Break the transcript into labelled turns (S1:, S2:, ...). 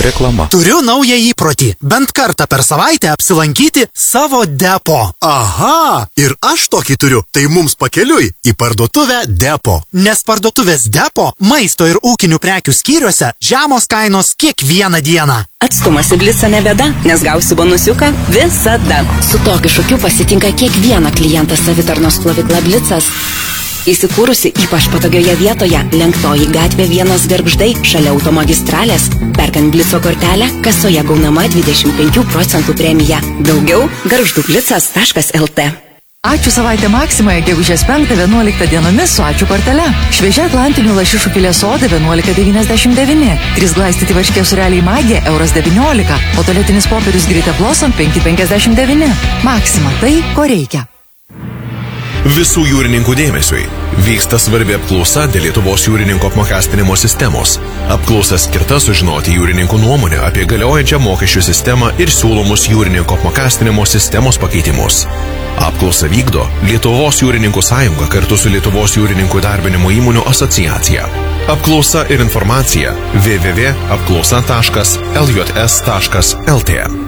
S1: Reklama.
S2: Turiu naują įprotį. Bent kartą per savaitę apsilankyti savo depo.
S3: Aha, ir aš tokį turiu. Tai mums pakeliui į parduotuvę Depo.
S2: Nes parduotuvės depo, maisto ir ūkinių prekių skyriuose žemos kainos kiekvieną dieną.
S4: Atstumas į Blitzą ne bėda, nes gausi bonusiuką visada. Su tokiu šūkiu pasitinka kiekvieną klientą savitarnos plovykla Blitzas. Įsikūrusi ypač patogioje vietoje, Lenktoji gatvė 1 Gargždai, šalia automagistralės. Perkant Blitzo kortelę, kasoje gaunama 25% premija. Daugiau gargždublitzas.lt.
S5: Ačiū savaitę Maksimoje, gegužės 5-11 dienomis su ačiū kortele. Šviežia atlantinių lašišų filė soda 11,99. 3 glaistyti varškė sureliai magija €19. O tualetinis popierius Grita Blossom 5,59. Maksima, tai ko reikia.
S6: Visų jūrininkų dėmesiui. Vyksta svarbi apklausa dėl Lietuvos jūrininkų apmokestinimo sistemos. Apklausa skirta sužinoti jūrininkų nuomonę apie galiojančią mokesčių sistemą ir siūlomus jūrininkų apmokestinimo sistemos pakeitimus. Apklausą vykdo Lietuvos jūrininkų sąjunga kartu su Lietuvos jūrininkų darbinimo įmonių asociacija. Apklausa ir informacija www.apklausa.ljs.lt